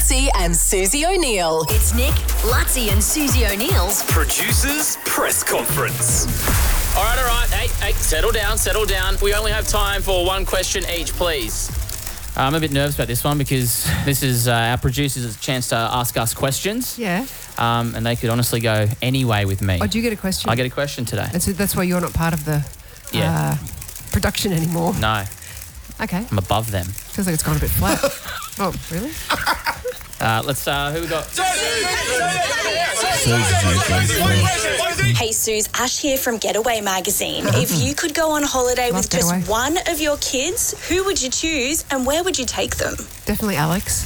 Lutzi and Susie O'Neill. It's Nick, Lutzi and Susie O'Neill's Producers Press Conference. All right. Hey, settle down. We only have time for one question each, please. I'm a bit nervous about this one because this is our producers' chance to ask us questions. Yeah. And they could honestly go any way with me. Oh, do you get a question? I get a question today. And so that's why you're not part of the production anymore. No, Okay. I'm above them. Feels like it's gone a bit flat. Oh, really? Let's, who we got? Hey Suze, Ash here from Getaway Magazine. If you could go on holiday Love with just Getaway. one of your kids, who would you choose and where would you take them? Definitely Alex.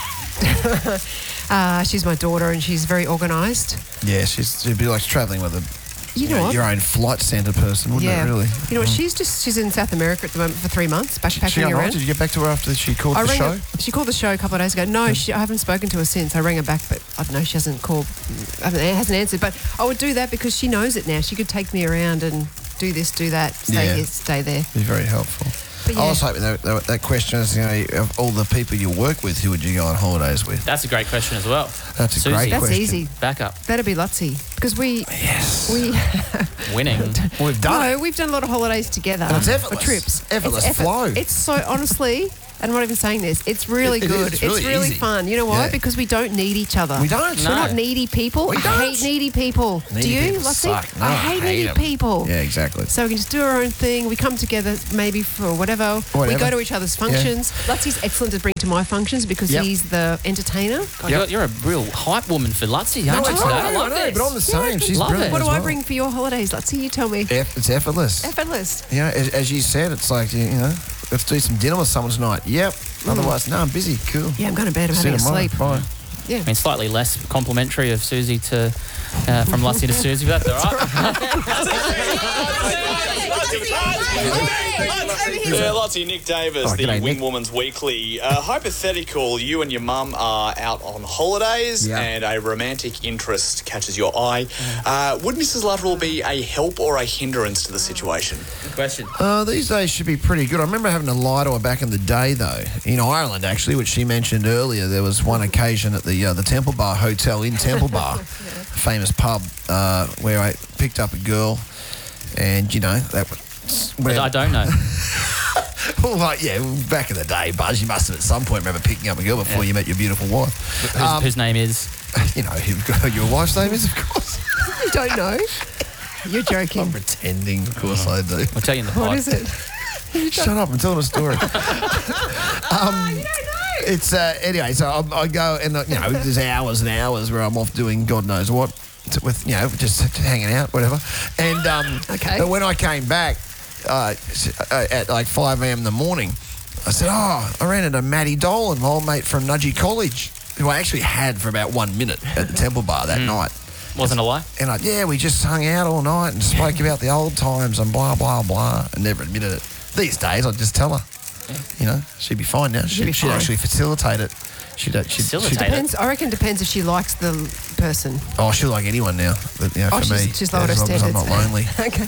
She's my daughter and she's very organised. Yeah, she'd be like travelling with You know what? your own flight centre person, wouldn't it, really? You know what? She's in South America at the moment for 3 months, backpacking She got around. on. Did you get back to her after she called the show? She called the show a couple of days ago. No, I haven't spoken to her since. I rang her back, but I don't know. She hasn't hasn't answered. But I would do that because she knows it now. She could take me around and do this, do that, stay here, stay there. Be very helpful. But yeah. I was hoping that question is, of all the people you work with, who would you go on holidays with? That's a great question as well. That's a Susie. great That's question. easy. Back up. That'd be Lutzi because we Winning. We've done it. No, we've done a lot of holidays together. And it's effortless. Or trips. Effortless flow. It's so, honestly, I'm not even saying this, it's really good. It's really easy. Fun. You know why? Yeah. Because we don't need each other. We don't. We're not needy people. We I don't. hate needy people. Needy Do you, people Lutzi? suck. No, I hate needy 'em. people. Yeah, exactly. So we can just do our own thing. We come together maybe for whatever. We go to each other's functions. Lutzi's excellent to bring to my functions because he's the entertainer. God, you're a real hype woman for Lutzi, aren't you? I today? know, I love I know, this. but I'm the same. She's Love brilliant it. What as do I well. bring for your holidays, Lutzi? You tell me. It's effortless. Effortless. As you said, it's like, let's do some dinner with someone tonight. Yep. Otherwise, no, I'm busy. Cool. Yeah, I'm going to bed. I'm See having you a tomorrow. sleep. Bye. Yeah. I mean, slightly less complimentary of Susie to from Lutzi to Susie, but that's all Yeah, Lottie, Nick Davis, the g'day, Wing Nick. Woman's Weekly. Hypothetical, you and your mum are out on holidays and a romantic interest catches your eye. Would Mrs. Luttrell be a help or a hindrance to the situation? Good question. These days should be pretty good. I remember having to lie to her back in the day, though, in Ireland, actually, which she mentioned earlier. There was one occasion at the Temple Bar Hotel in Temple Bar, a famous pub, where I picked up a girl, and, that was... I don't know. Well, back in the day, Buzz, you must have at some point remember picking up a girl before you met your beautiful wife. Whose name is? Who your wife's name is, of course. You don't know? You're joking. I'm pretending, of course I do. I'll tell you in the pod. What is it? Shut up, I'm telling a story. You don't know. It's anyway. So I go and there's hours and hours where I'm off doing God knows what, with just hanging out, whatever. And Okay. But when I came back at like 5 a.m. in the morning, I said, I ran into Matty Dolan, my old mate from Nudgee College, who I actually had for about 1 minute at the Temple Bar that night. Wasn't a lie? And we just hung out all night and spoke about the old times and blah blah blah, and never admitted it. These days, I'd just tell her. She'd be fine now. She'd fine. actually facilitate it. She'd Facilitate it? Depends. I reckon it depends if she likes the person. Oh, she'll like anyone now. But for me, she's lowered her as long as I'm not standards. lonely. Okay.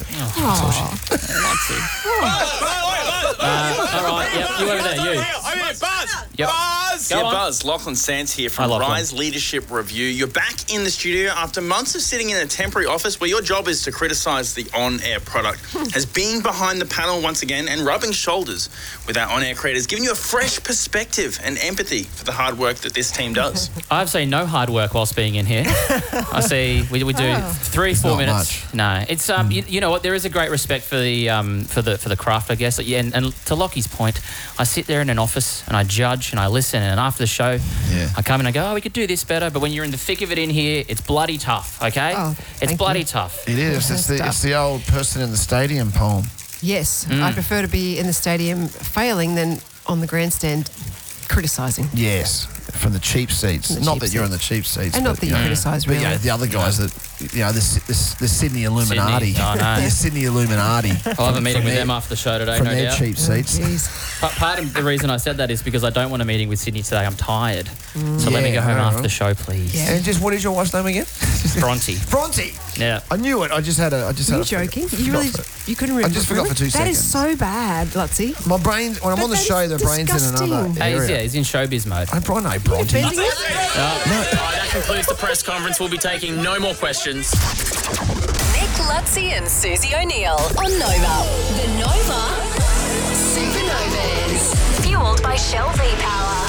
All right, yep, you over there, you. I'm here, Buzz! Yep. Buzz! Go Yeah, on. Buzz, Lachlan Sands here from Hi, Lachlan. Rise Leadership Review. You're back in the studio after months of sitting in a temporary office where your job is to criticise the on-air product. Has been behind the panel once again and rubbing shoulders with our on-air creators, giving you a fresh perspective and empathy for the hard work that this team does. I've seen no hard work whilst being in here. I see we do 3-4 not minutes. much. No, it's you know what? There is a great respect for the for the craft, I guess. Yeah, and to Lockie's point, I sit there in an office and I judge and I listen, and after the show, I come and I go, we could do this better. But when you're in the thick of it in here, it's bloody tough. Okay, Oh, it's thank bloody you. tough. It is. It's the old person in the stadium poem. Yes, I prefer to be in the stadium failing than on the grandstand criticising. Yes, from the cheap seats. The Not cheap that you're in seats. the cheap seats. And not but, that you criticise, But really. the other guys that the Sydney Illuminati. Sydney. Oh, no. The Sydney Illuminati. I'll have a meeting with them after the show today, from no their doubt. cheap seats. Part of the reason I said that is because I don't want a meeting with Sydney today. I'm tired. So let me go home after the show, please. Yeah. And just what is your wife's name again? Bronte. Bronte. Yeah. I knew it. I just had a. Are you joking? You couldn't remember. I just forgot for 2 That seconds. is so bad, Lutzy. My brain, when I'm on the that show, is the brain's in disgusting. another area. He's in showbiz mode. I know Bronte. That concludes the press conference. We'll be taking no more questions. Nick Lutzy and Susie O'Neill on Nova. The Nova Supernovas. fueled by Shell V-Power.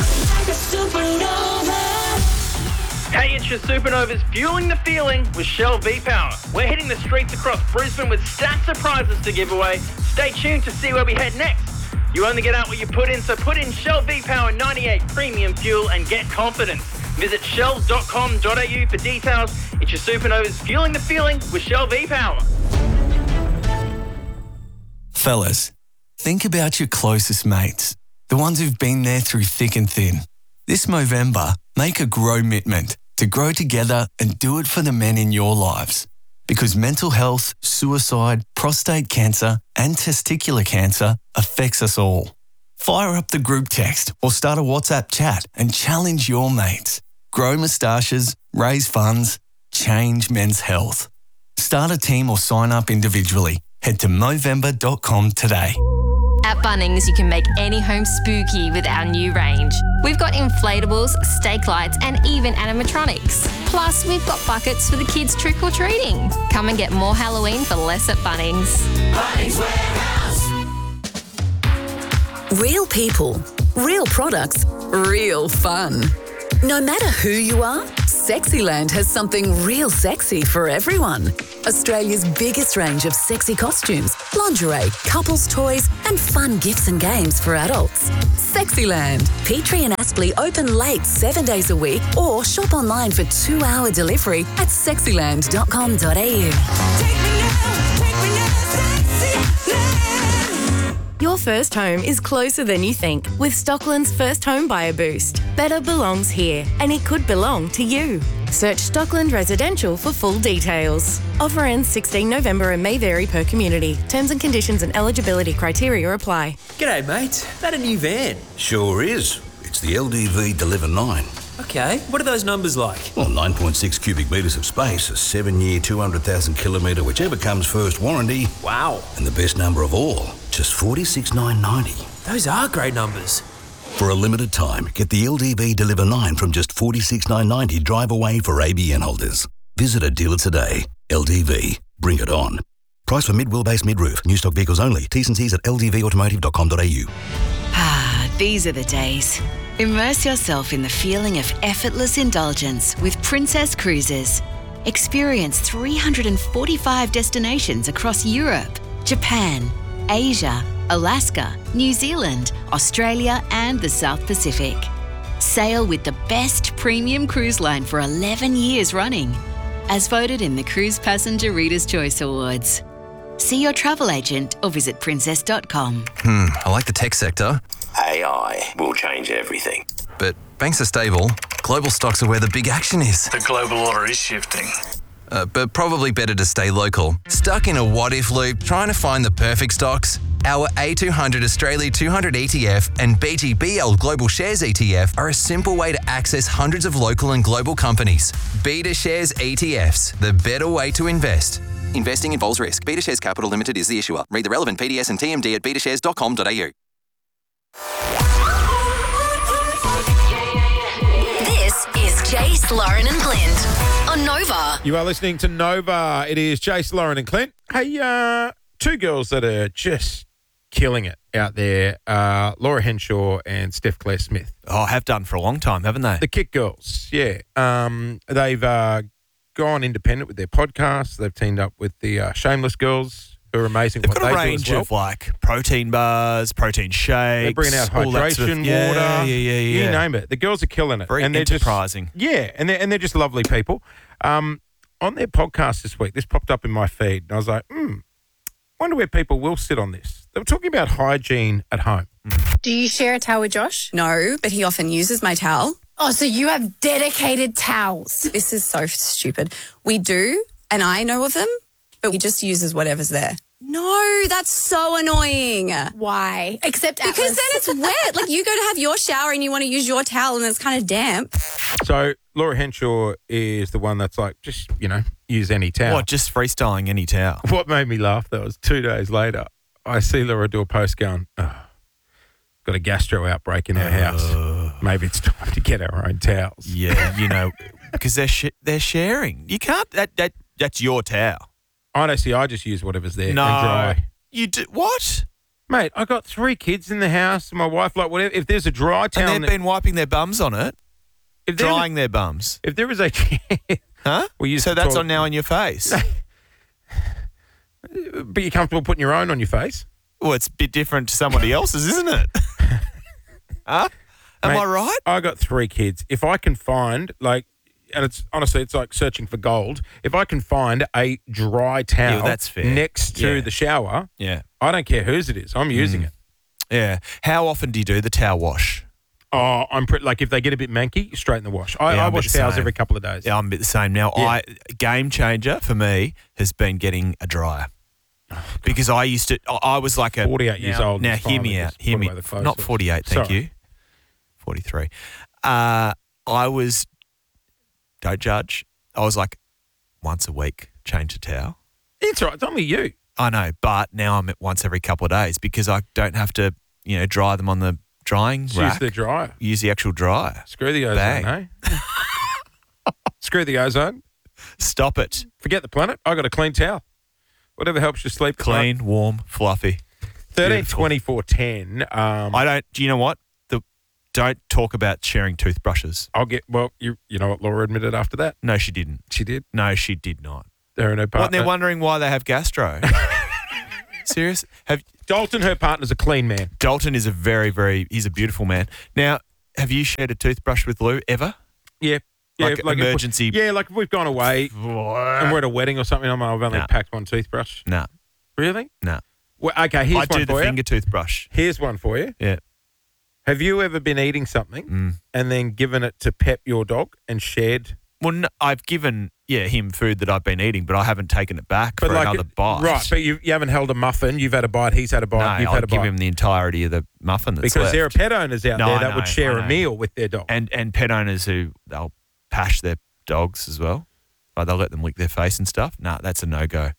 Hey, it's your Supernovas fueling the feeling with Shell V-Power. We're hitting the streets across Brisbane with stacks of prizes to give away. Stay tuned to see where we head next. You only get out what you put in, so put in Shell V-Power 98 Premium Fuel and get confidence. Visit shell.com.au for details. It's your Supernovas fueling the feeling with Shell V-Power. Fellas, think about your closest mates, the ones who've been there through thick and thin. This Movember, make a grow-mitment to grow together and do it for the men in your lives. Because mental health, suicide, prostate cancer and testicular cancer affects us all. Fire up the group text or start a WhatsApp chat and challenge your mates. Grow moustaches, raise funds, change men's health. Start a team or sign up individually. Head to Movember.com today. At Bunnings, you can make any home spooky with our new range. We've got inflatables, stake lights, and even animatronics. Plus, we've got buckets for the kids trick-or-treating. Come and get more Halloween for less at Bunnings. Bunnings Warehouse. Real people, real products, real fun. No matter who you are, Sexyland has something real sexy for everyone. Australia's biggest range of sexy costumes, lingerie, couples toys, and fun gifts and games for adults. Sexyland. Petrie and Aspley open late 7 days a week or shop online for 2-hour delivery at sexyland.com.au. Your first home is closer than you think with Stockland's First Home Buyer Boost. Better belongs here, and it could belong to you. Search Stockland Residential for full details. Offer ends 16 November and may vary per community. Terms and conditions and eligibility criteria apply. G'day, mate. That a new van? Sure is. It's the LDV Deliver 9. Okay, what are those numbers like? Well, 9.6 cubic metres of space, a 7-year, 200,000 kilometre, whichever comes first warranty. Wow. And the best number of all, just 46,990. Those are great numbers. For a limited time, get the LDV Deliver 9 from just 46,990 drive away for ABN holders. Visit a dealer today. LDV. Bring it on. Price for mid-wheelbase mid-roof. New stock vehicles only. T's and C's at ldvautomotive.com.au. These are the days. Immerse yourself in the feeling of effortless indulgence with Princess Cruises. Experience 345 destinations across Europe, Japan, Asia, Alaska, New Zealand, Australia, and the South Pacific. Sail with the best premium cruise line for 11 years running, as voted in the Cruise Passenger Reader's Choice Awards. See your travel agent or visit princess.com. I like the tech sector. AI will change everything. But banks are stable. Global stocks are where the big action is. The global order is shifting. But probably better to stay local. Stuck in a what-if loop trying to find the perfect stocks? Our A200 Australia 200 ETF and BGBL Global Shares ETF are a simple way to access hundreds of local and global companies. Beta Shares ETFs, the better way to invest. Investing involves risk. Beta Shares Capital Limited is the issuer. Read the relevant PDS and TMD at betashares.com.au. This is Jace, Lauren and Clint on Nova. You are listening to Nova. It is Jace, Lauren and Clint. Hey, two girls that are just killing it out there, Laura Henshaw and Steph Claire Smith. Oh, have done for a long time, haven't they? The Kick Girls, yeah. They've gone independent with their podcast. They've teamed up with the Shameless Girls, who are amazing. They've got a range of like protein bars, protein shakes. They're bringing out hydration water. Yeah. You name it. The girls are killing it. Very enterprising. And they're just lovely people. On their podcast this week, this popped up in my feed, and I was like, wonder where people will sit on this. They were talking about hygiene at home. Do you share a towel with Josh? No, but he often uses my towel. Oh, so you have dedicated towels. This is so stupid. We do, and I know of them, but he just uses whatever's there. No, that's so annoying. Why? Except because Atlas. then it's wet. Like you go to have your shower and you want to use your towel and it's kind of damp. So Laura Henshaw is the one that's like, just, use any towel. What, just freestyling any towel? What made me laugh, though, was 2 days later, I see Laura do a post going, got a gastro outbreak in our house. Maybe it's time to get our own towels. Yeah, because they're sharing. You can't, that's your towel. Honestly, I just use whatever's there No. and dry. You do what? Mate, I got 3 kids in the house, my wife, like whatever. If there's a dry towel... And they've been wiping their bums on it, drying their bums. If there is a... Huh? So that's on now on your face. But you're comfortable putting your own on your face? Well, it's a bit different to somebody else's, isn't it? Huh? Am I right? I got 3 kids. If I can find, and it's honestly, it's like searching for gold. If I can find a dry towel that's fair. next to the shower, I don't care whose it is. I'm using it. Yeah. How often do you do the towel wash? Oh, I'm pretty, if they get a bit manky, straight in the wash. I wash towels every couple of days. Yeah, I'm a bit the same now. Yeah. Game changer for me has been getting a dryer. Because I used to, I was like 48 years old. Now, hear me out. Hear me. Not 48, thank you. 43. I was, don't judge, I was like once a week, change a towel. It's right. It's only you. I know, but now I'm at once every couple of days because I don't have to, dry them on the drying rack. Use the dryer. Use the actual dryer. Screw the ozone, eh? Screw the ozone. Stop it. Forget the planet. I got a clean towel. Whatever helps you sleep. Clean, warm, fluffy. 13, 24, 10. I don't, do you know what? Don't talk about sharing toothbrushes. You know what Laura admitted after that? No, she didn't. She did? No, she did not. They're in her partner. What, they're wondering why they have gastro. Serious? Dalton, her partner's a clean man. Dalton is he's a beautiful man. Now, have you shared a toothbrush with Lou ever? Yeah. Like emergency. If we've gone away and we're at a wedding or something, I've only packed one toothbrush. No. Really? No. Well, okay, here's one for you. I do the finger toothbrush. Here's one for you. Yeah. Have you ever been eating something and then given it to Pep, your dog, and shared? Well, no, I've given him food that I've been eating, but I haven't taken it back for another bite. Right, but you haven't held a muffin. You've had a bite. He's had a bite. No, you've had a bite. give him the entirety of the muffin that's because left. there are pet owners out there that would share a meal with their dog. And pet owners who they'll pash their dogs as well. Like they'll let them lick their face and stuff. No, that's a no-go.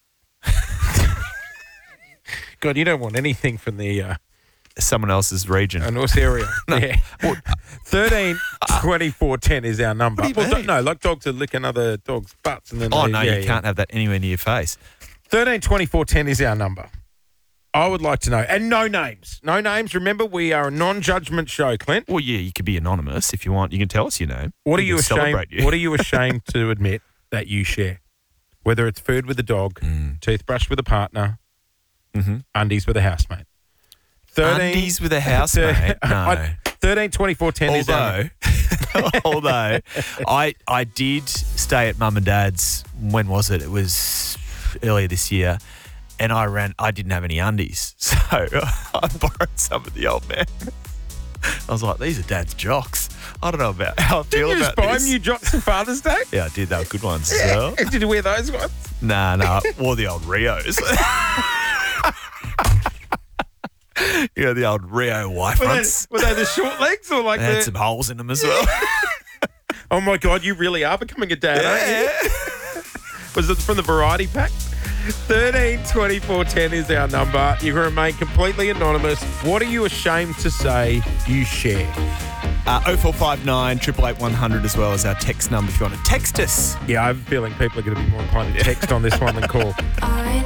God, you don't want anything from the... someone else's region. A North area. No. Yeah. 13 24 10 is our number. What do you mean? No, like dogs are licking other dogs' butts. And then you can't have that anywhere near your face. 13 24 10 is our number. I would like to know. And no names. No names. Remember, we are a non-judgment show, Clint. Well, yeah, you could be anonymous if you want. You can tell us your name. What are you ashamed to admit that you share? Whether it's food with a dog, toothbrush with a partner, undies with a housemate. Undies with a housemate? No. 13 24 10 is our Although I did stay at Mum and Dad's, when was it? It was earlier this year, and I didn't have any undies, so I borrowed some of the old man. I was like, these are Dad's jocks. I don't know about how I feel about this. Did you just buy new jocks for Father's Day? Yeah, I did. They were good ones as well. Did you wear those ones? Nah, I wore the old Rios. The old Rio Y fronts. Were they the short legs or like they had some holes in them as well? Oh my God, you really are becoming a dad, aren't you? Was it from the variety pack? 13 24 10 is our number. You can remain completely anonymous. What are you ashamed to say you share? 0459 888 100 as well as our text number if you want to text us. Yeah, I have a feeling people are going to be more inclined to text on this one than call. I